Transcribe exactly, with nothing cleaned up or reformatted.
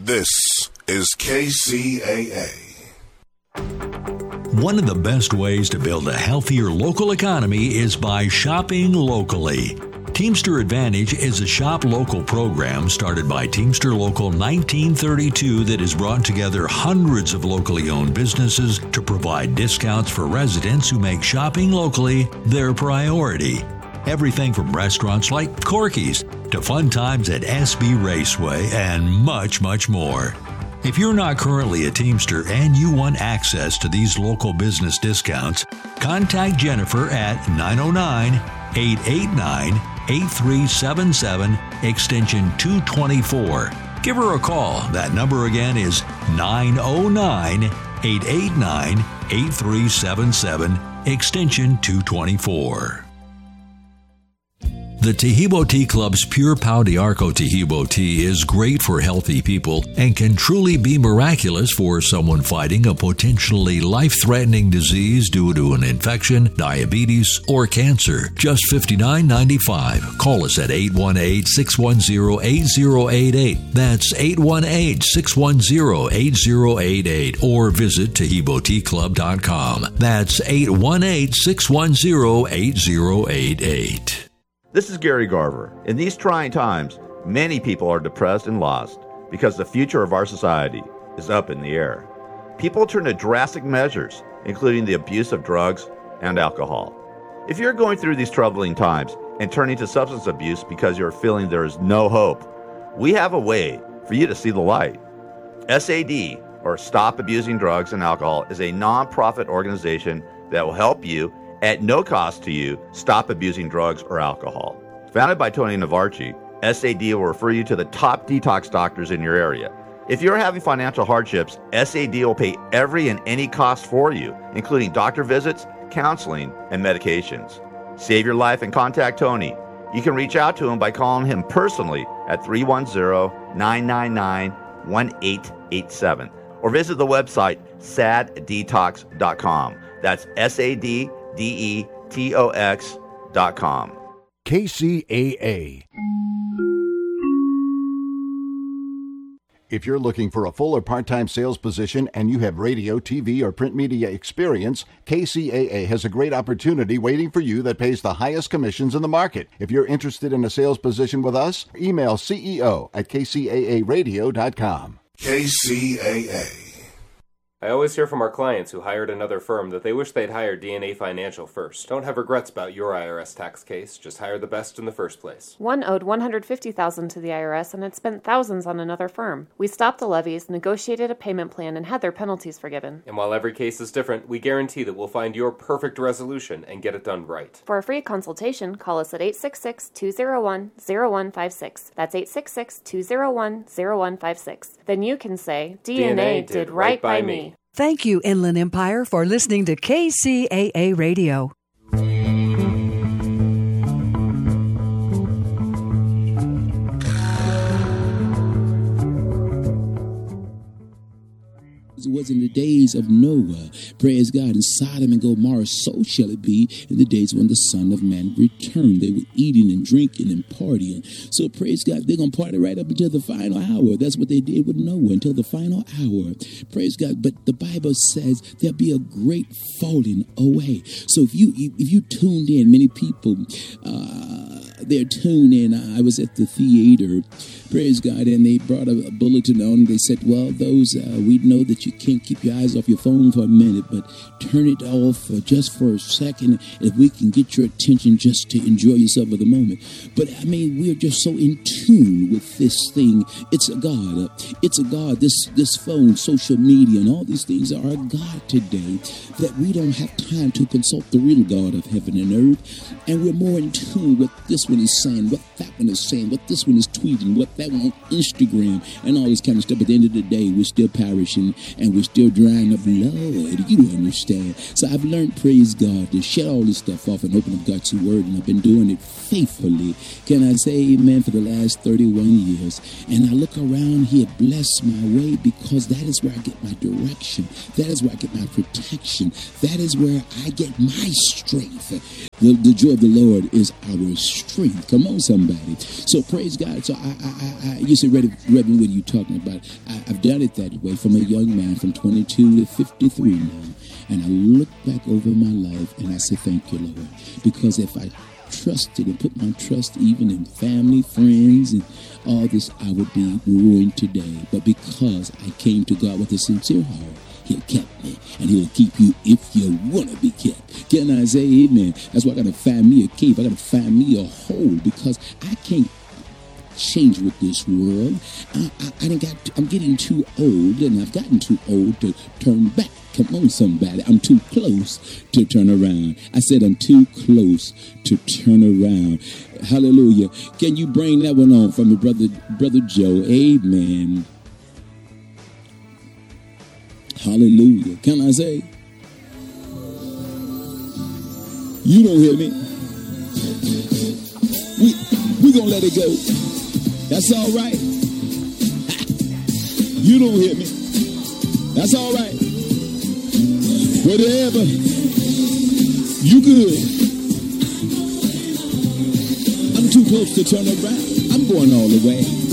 This is K C A A. One of the best ways to build a healthier local economy is by shopping locally. Teamster Advantage is a shop local program started by Teamster Local nineteen thirty-two that has brought together hundreds of locally owned businesses to provide discounts for residents who make shopping locally their priority. Everything from restaurants like Corky's to fun times at S B Raceway and much, much more. If you're not currently a Teamster and you want access to these local business discounts, contact Jennifer at nine oh nine, eight eight nine, eight three seven seven, extension two twenty-four. Give her a call. That number again is nine oh nine, eight eight nine, eight three seven seven, extension two twenty-four. The Tahibo Tea Club's Pure Pau de Arco Tahibo tea is great for healthy people and can truly be miraculous for someone fighting a potentially life-threatening disease due to an infection, diabetes, or cancer. Just fifty-nine ninety-five. Call us at eight one eight, six one zero, eight zero eight eight. That's eight one eight, six one zero, eight zero eight eight. Or visit Tahibo Tea Club dot com. That's eight one eight, six one zero, eight zero eight eight. This is Gary Garver. In these trying times, many people are depressed and lost because the future of our society is up in the air. People turn to drastic measures, including the abuse of drugs and alcohol. If you're going through these troubling times and turning to substance abuse because you're feeling there is no hope, we have a way for you to see the light. S A D, or Stop Abusing Drugs and Alcohol, is a nonprofit organization that will help you at no cost to you, stop abusing drugs or alcohol. Founded by Tony Navarchi, S A D will refer you to the top detox doctors in your area. If you're having financial hardships, S A D will pay every and any cost for you, including doctor visits, counseling, and medications. Save your life and contact Tony. You can reach out to him by calling him personally at three one zero, nine nine nine, one eight eight seven or visit the website sad detox dot com. That's S A D D E T O X dot com. K C A A. If you're looking for a full or part-time sales position and you have radio, T V, or print media experience, K C A A has a great opportunity waiting for you that pays the highest commissions in the market. If you're interested in a sales position with us, email C E O at K C A A radio dot com. K C A A. I always hear from our clients who hired another firm that they wish they'd hired D N A Financial first. Don't have regrets about your I R S tax case. Just hire the best in the first place. One owed one hundred fifty thousand dollars to the I R S and had spent thousands on another firm. We stopped the levies, negotiated a payment plan, and had their penalties forgiven. And while every case is different, we guarantee that we'll find your perfect resolution and get it done right. For a free consultation, call us at eight six six, two zero one, zero one five six. That's eight six six, two zero one, zero one five six. Then you can say, D N A did right by me. Thank you, Inland Empire, for listening to K C A A Radio. It was in the days of Noah, praise God, in Sodom and Gomorrah, so shall it be in the days when the Son of Man returned. They were eating and drinking and partying. So praise God, they're going to party right up until the final hour. That's what they did with Noah, until the final hour. Praise God. But the Bible says there'll be a great falling away. So if you if you tuned in, many people, uh, they're tuned in. I was at the theater, praise God, and they brought a, a bulletin on. They said, well, those, uh, we know that you can't keep your eyes off your phone for a minute, but turn it off uh, just for a second if we can get your attention just to enjoy yourself at the moment. But, I mean, we're just so in tune with this thing. It's a God. Uh, it's a God. This, this phone, social media, and all these things are a God today that we don't have time to consult the real God of heaven and earth, and we're more in tune with this one is saying, what that one is saying, what this one is tweeting, what that one on Instagram, and all this kind of stuff. At the end of the day, we're still perishing and we're still drying up. Lord, you understand. So I've learned, praise God, to shut all this stuff off and open up God's word, and I've been doing it faithfully. Can I say amen for the last thirty-one years? And I look around here, bless my way, because that is where I get my direction. That is where I get my protection. That is where I get my strength. The, the joy of the Lord is our strength. Come on, somebody. So praise God. So I, I, I, you said, Reverend, what are you talking about? I, I've done it that way from a young man, from twenty-two to fifty-three now. And I look back over my life and I say, thank you, Lord. Because if I trusted and put my trust even in family, friends, and all this, I would be ruined today. But because I came to God with a sincere heart, He'll keep me, and He'll keep you if you want to be kept. Can I say amen? That's why I got to find me a cave. I got to find me a hole, because I can't change with this world. I, I, I done got, I'm getting too old, and I've gotten too old to turn back. Come on, somebody. I'm too close to turn around. I said I'm too close to turn around. Hallelujah. Can you bring that one on for me, brother, brother Joe? Amen. Hallelujah. Can I say? You don't hear me. We we gonna let it go. That's all right. You don't hear me. That's all right. Whatever. You good. I'm too close to turn around. I'm going all the way.